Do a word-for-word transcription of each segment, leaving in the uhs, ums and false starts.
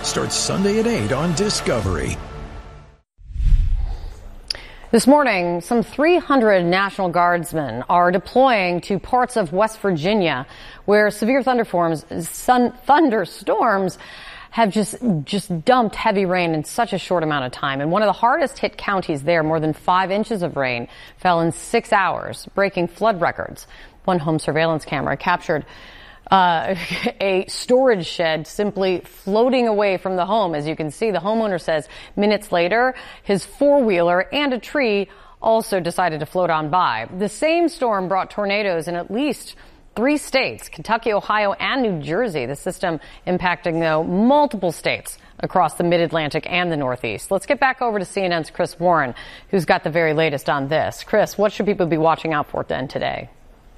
Starts Sunday at eight on Discovery. This morning, some three hundred National Guardsmen are deploying to parts of West Virginia where severe thunderstorms, sun, thunderstorms have just just dumped heavy rain in such a short amount of time. And one of the hardest hit counties there, more than five inches of rain fell in six hours, breaking flood records. One home surveillance camera captured Uh, a storage shed simply floating away from the home. As you can see, the homeowner says minutes later, his four-wheeler and a tree also decided to float on by. The same storm brought tornadoes in at least three states, Kentucky, Ohio, and New Jersey. The system impacting, though, multiple states across the mid-Atlantic and the Northeast. Let's get back over to C N N's Chris Warren, who's got the very latest on this. Chris, what should people be watching out for then today?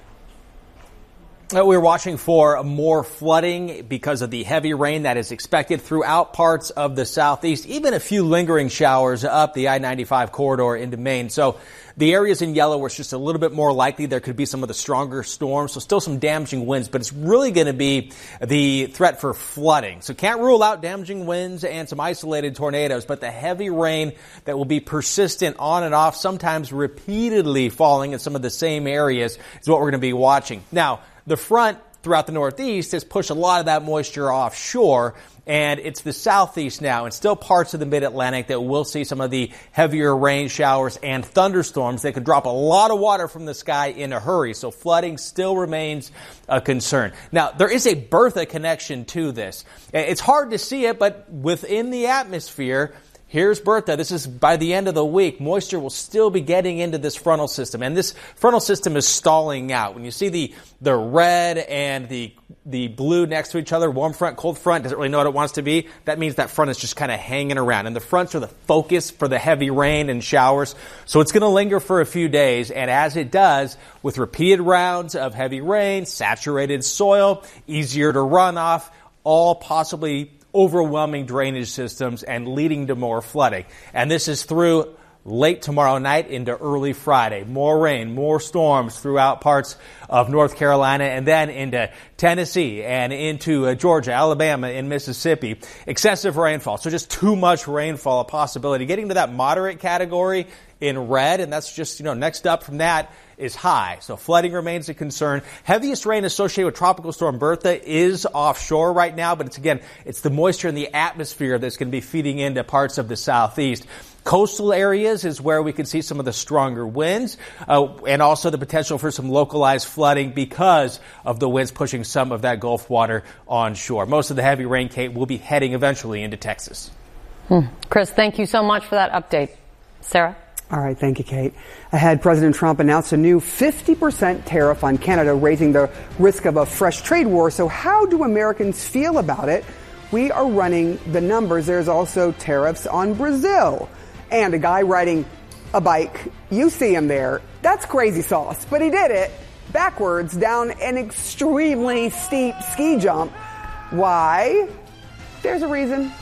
We're watching for more flooding because of the heavy rain that is expected throughout parts of the southeast, even a few lingering showers up the I ninety-five corridor into Maine. So the areas in yellow where it's just a little bit more likely there could be some of the stronger storms, so still some damaging winds, but it's really going to be the threat for flooding. So can't rule out damaging winds and some isolated tornadoes, but the heavy rain that will be persistent on and off, sometimes repeatedly falling in some of the same areas is what we're going to be watching. Now, the front throughout the Northeast has pushed a lot of that moisture offshore, and it's the Southeast now and still parts of the Mid-Atlantic that will see some of the heavier rain showers and thunderstorms that could drop a lot of water from the sky in a hurry. So flooding still remains a concern. Now, there is a Bertha connection to this. It's hard to see it, but within the atmosphere, here's Bertha. This is by the end of the week. Moisture will still be getting into this frontal system, and this frontal system is stalling out. When you see the the red and the the blue next to each other, warm front, cold front, doesn't really know what it wants to be. That means that front is just kind of hanging around, and the fronts are the focus for the heavy rain and showers. So it's going to linger for a few days, and as it does, with repeated rounds of heavy rain, saturated soil, easier to run off, all possibly overwhelming drainage systems and leading to more flooding. And this is through late tomorrow night into early Friday. More rain, more storms throughout parts of North Carolina and then into Tennessee and into uh, Georgia, Alabama, and Mississippi. Excessive rainfall. So just too much rainfall, a possibility. Getting to that moderate category in red, and that's just, you know, next up from that is high. So flooding remains a concern. Heaviest rain associated with Tropical Storm Bertha is offshore right now, but it's again, it's the moisture in the atmosphere that's going to be feeding into parts of the southeast. Coastal areas is where we can see some of the stronger winds, uh, and also the potential for some localized flooding because of the winds pushing some of that Gulf water onshore. Most of the heavy rain, Kate, will be heading eventually into Texas. Hmm. Chris, thank you so much for that update. Sarah? All right, thank you, Kate. Ahead, President Trump announced a new fifty percent tariff on Canada, raising the risk of a fresh trade war. So how do Americans feel about it? We are running the numbers. There's also tariffs on Brazil. And a guy riding a bike, you see him there. That's crazy sauce, but he did it backwards down an extremely steep ski jump. Why? There's a reason.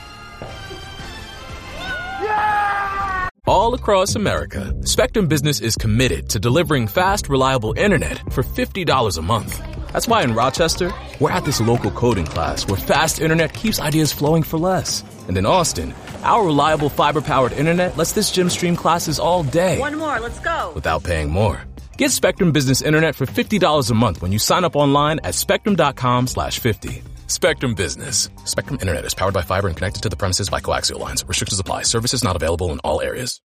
Yeah! All across America, Spectrum Business is committed to delivering fast, reliable internet for fifty dollars a month. That's why in Rochester, we're at this local coding class where fast internet keeps ideas flowing for less. And in Austin, our reliable fiber-powered internet lets this gym stream classes all day. One more, let's go. Without paying more. Get Spectrum Business Internet for fifty dollars a month when you sign up online at spectrum.com slash 50. Spectrum Business. Spectrum Internet is powered by fiber and connected to the premises by coaxial lines. Restrictions apply. Services not available in all areas.